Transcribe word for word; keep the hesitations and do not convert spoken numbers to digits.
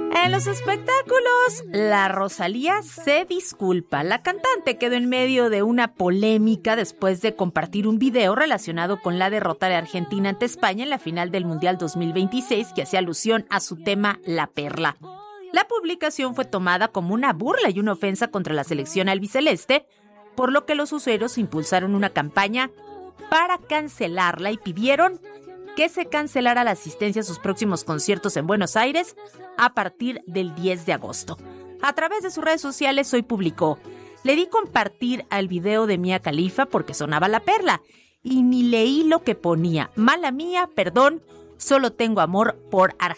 En los espectáculos, la Rosalía se disculpa. La cantante quedó en medio de una polémica después de compartir un video relacionado con la derrota de Argentina ante España en la final del Mundial dos mil veintiséis que hacía alusión a su tema La Perla. La publicación fue tomada como una burla y una ofensa contra la selección albiceleste, por lo que los usuarios impulsaron una campaña para cancelarla y pidieron que se cancelara la asistencia a sus próximos conciertos en Buenos Aires a partir del diez de agosto. A través de sus redes sociales hoy publicó: le di compartir al video de Mia Khalifa porque sonaba La Perla y ni leí lo que ponía. Mala mía, perdón, solo tengo amor por Argentina.